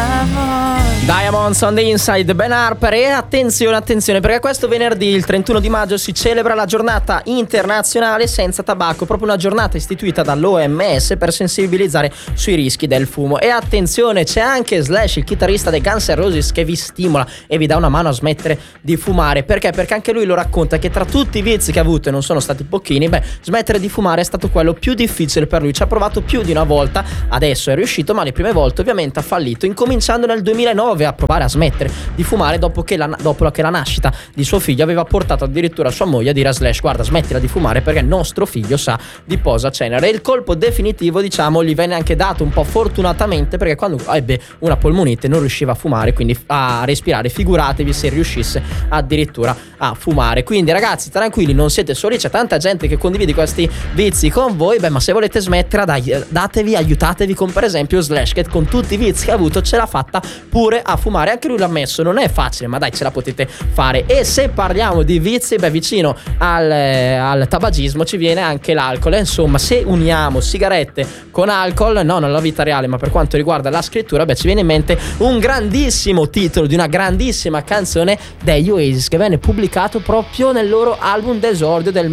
Diamonds on the Inside, Ben Harper. E attenzione, perché questo venerdì, il 31 di maggio, si celebra la giornata internazionale senza tabacco, proprio una giornata istituita dall'OMS per sensibilizzare sui rischi del fumo. E attenzione, c'è anche Slash, il chitarrista dei Guns N' Roses, che vi stimola e vi dà una mano a smettere di fumare. Perché? Perché anche lui lo racconta che tra tutti i vizi che ha avuto, e non sono stati pochini, smettere di fumare è stato quello più difficile per lui. Ci ha provato più di una volta, adesso è riuscito, ma le prime volte ovviamente ha fallito, incominciando nel 2009 a provare a smettere di fumare dopo che la nascita di suo figlio aveva portato addirittura sua moglie a dire a Slash: guarda, smettila di fumare perché nostro figlio sa di posa cenere. E il colpo definitivo, diciamo, gli venne anche dato un po' fortunatamente, perché quando ebbe una polmonite non riusciva a fumare, quindi a respirare, figuratevi se riuscisse addirittura a fumare. Quindi ragazzi, tranquilli, non siete soli, c'è tanta gente che condivide questi vizi con voi. Ma se volete smettere, aiutatevi con per esempio Slash, che con tutti i vizi che ha avuto ce l'ha fatta pure a fumare. Anche lui l'ha ammesso, non è facile, ma dai, ce la potete fare. E se parliamo di vizi, vicino al tabagismo ci viene anche l'alcol. Insomma, se uniamo sigarette con alcol, no, non la vita reale, ma per quanto riguarda la scrittura, ci viene in mente un grandissimo titolo di una grandissima canzone degli Oasis, che venne pubblicato proprio nel loro album d'esordio del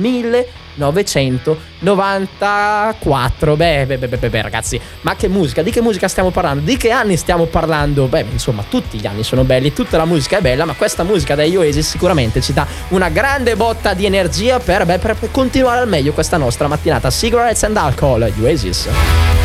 1994. Ragazzi, ma che musica, di che musica stiamo parlando? Di che anni stiamo parlando? Insomma, tutti gli anni sono belli, tutta la musica è bella, ma questa musica degli Oasis sicuramente ci dà una grande botta di energia per continuare al meglio questa nostra mattinata. Cigarettes and Alcohol, gli Oasis.